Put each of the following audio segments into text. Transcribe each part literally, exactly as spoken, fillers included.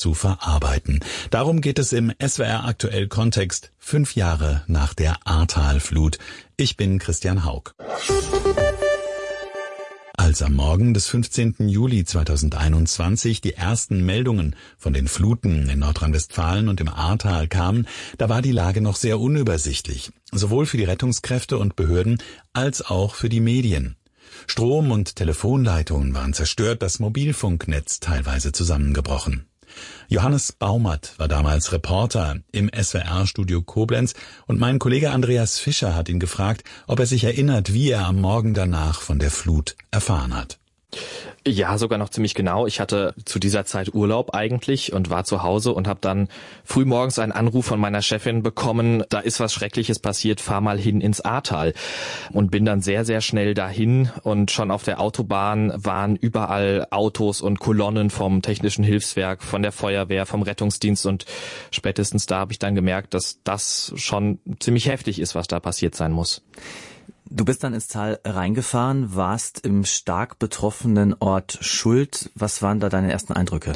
zu verarbeiten. Darum geht es im S W R Aktuell Kontext, fünf Jahre nach der Ahrtal-Flut. Ich bin Christian Haug. Als am Morgen des fünfzehnten Juli zweitausendeinundzwanzig die ersten Meldungen von den Fluten in Nordrhein-Westfalen und im Ahrtal kamen, da war die Lage noch sehr unübersichtlich, sowohl für die Rettungskräfte und Behörden als auch für die Medien. Strom- und Telefonleitungen waren zerstört, das Mobilfunknetz teilweise zusammengebrochen. Johannes Baumert war damals Reporter im S W R-Studio Koblenz und mein Kollege Andreas Fischer hat ihn gefragt, ob er sich erinnert, wie er am Morgen danach von der Flut erfahren hat. Ja, sogar noch ziemlich genau. Ich hatte zu dieser Zeit Urlaub eigentlich und war zu Hause und habe dann frühmorgens einen Anruf von meiner Chefin bekommen, da ist was Schreckliches passiert, fahr mal hin ins Ahrtal. Und bin dann sehr, sehr schnell dahin und schon auf der Autobahn waren überall Autos und Kolonnen vom Technischen Hilfswerk, von der Feuerwehr, vom Rettungsdienst und spätestens da habe ich dann gemerkt, dass das schon ziemlich heftig ist, was da passiert sein muss. Du bist dann ins Tal reingefahren, warst im stark betroffenen Ort Schuld. Was waren da deine ersten Eindrücke?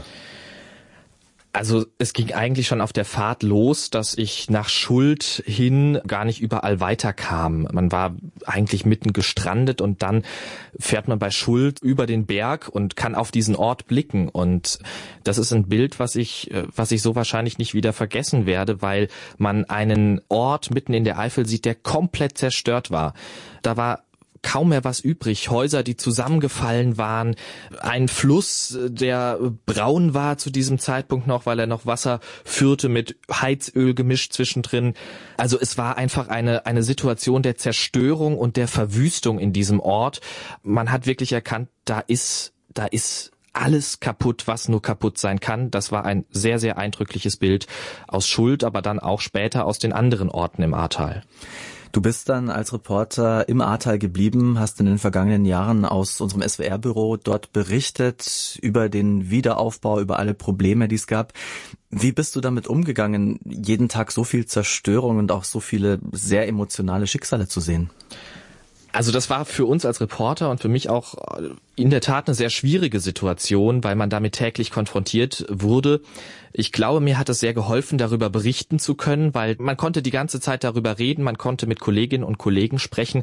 Also es ging eigentlich schon auf der Fahrt los, dass ich nach Schuld hin gar nicht überall weiterkam. Man war eigentlich mitten gestrandet und dann fährt man bei Schuld über den Berg und kann auf diesen Ort blicken. Und das ist ein Bild, was ich, was ich so wahrscheinlich nicht wieder vergessen werde, weil man einen Ort mitten in der Eifel sieht, der komplett zerstört war. Da war kaum mehr was übrig. Häuser, die zusammengefallen waren, ein Fluss, der braun war zu diesem Zeitpunkt noch, weil er noch Wasser führte mit Heizöl gemischt zwischendrin. Also es war einfach eine eine Situation der Zerstörung und der Verwüstung in diesem Ort. Man hat wirklich erkannt, da ist da ist alles kaputt, was nur kaputt sein kann. Das war ein sehr, sehr eindrückliches Bild aus Schuld, aber dann auch später aus den anderen Orten im Ahrtal. Du bist dann als Reporter im Ahrtal geblieben, hast in den vergangenen Jahren aus unserem S W R-Büro dort berichtet über den Wiederaufbau, über alle Probleme, die es gab. Wie bist du damit umgegangen, jeden Tag so viel Zerstörung und auch so viele sehr emotionale Schicksale zu sehen? Also das war für uns als Reporter und für mich auch in der Tat eine sehr schwierige Situation, weil man damit täglich konfrontiert wurde. Ich glaube, mir hat es sehr geholfen, darüber berichten zu können, weil man konnte die ganze Zeit darüber reden, man konnte mit Kolleginnen und Kollegen sprechen.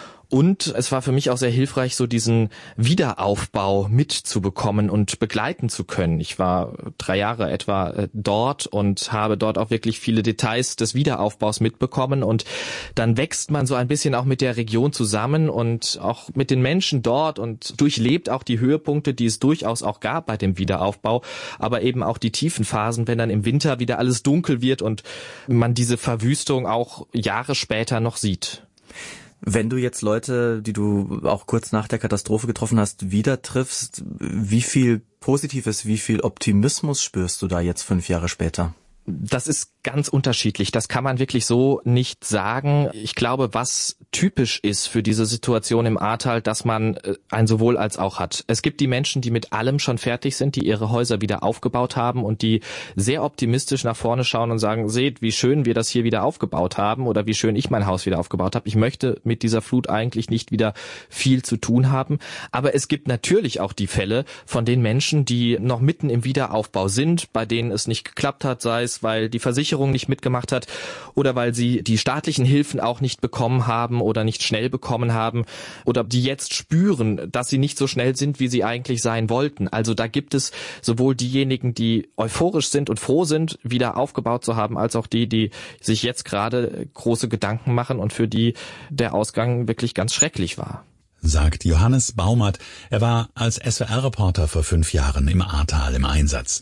Und es war für mich auch sehr hilfreich, so diesen Wiederaufbau mitzubekommen und begleiten zu können. Ich war drei Jahre etwa dort und habe dort auch wirklich viele Details des Wiederaufbaus mitbekommen. Und dann wächst man so ein bisschen auch mit der Region zusammen und auch mit den Menschen dort und durchlebt auch die Höhepunkte, die es durchaus auch gab bei dem Wiederaufbau, aber eben auch die tiefen Phasen, wenn dann im Winter wieder alles dunkel wird und man diese Verwüstung auch Jahre später noch sieht. Wenn du jetzt Leute, die du auch kurz nach der Katastrophe getroffen hast, wieder triffst, wie viel Positives, wie viel Optimismus spürst du da jetzt fünf Jahre später? Das ist ganz unterschiedlich. Das kann man wirklich so nicht sagen. Ich glaube, was typisch ist für diese Situation im Ahrtal, dass man ein sowohl als auch hat. Es gibt die Menschen, die mit allem schon fertig sind, die ihre Häuser wieder aufgebaut haben und die sehr optimistisch nach vorne schauen und sagen, seht, wie schön wir das hier wieder aufgebaut haben oder wie schön ich mein Haus wieder aufgebaut habe. Ich möchte mit dieser Flut eigentlich nicht wieder viel zu tun haben. Aber es gibt natürlich auch die Fälle von den Menschen, die noch mitten im Wiederaufbau sind, bei denen es nicht geklappt hat, sei es, weil die Versicherung nicht mitgemacht hat oder weil sie die staatlichen Hilfen auch nicht bekommen haben oder nicht schnell bekommen haben oder die jetzt spüren, dass sie nicht so schnell sind, wie sie eigentlich sein wollten. Also da gibt es sowohl diejenigen, die euphorisch sind und froh sind, wieder aufgebaut zu haben, als auch die, die sich jetzt gerade große Gedanken machen und für die der Ausgang wirklich ganz schrecklich war. Sagt Johannes Baumert. Er war als S W R-Reporter vor fünf Jahren im Ahrtal im Einsatz.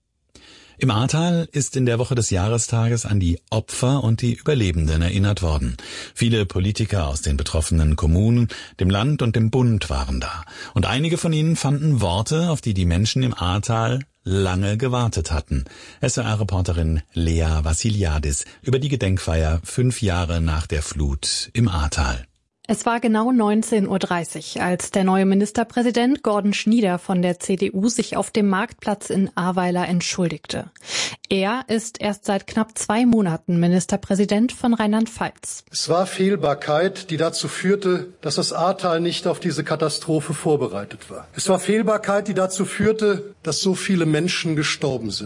Im Ahrtal ist in der Woche des Jahrestages an die Opfer und die Überlebenden erinnert worden. Viele Politiker aus den betroffenen Kommunen, dem Land und dem Bund waren da. Und einige von ihnen fanden Worte, auf die die Menschen im Ahrtal lange gewartet hatten. S W R-Reporterin Lea Vassiliadis über die Gedenkfeier fünf Jahre nach der Flut im Ahrtal. Es war genau neunzehn Uhr dreißig, als der neue Ministerpräsident Gordon Schnieder von der C D U sich auf dem Marktplatz in Ahrweiler entschuldigte. Er ist erst seit knapp zwei Monaten Ministerpräsident von Rheinland-Pfalz. Es war Fehlbarkeit, die dazu führte, dass das Ahrtal nicht auf diese Katastrophe vorbereitet war. Es war Fehlbarkeit, die dazu führte, dass so viele Menschen gestorben sind.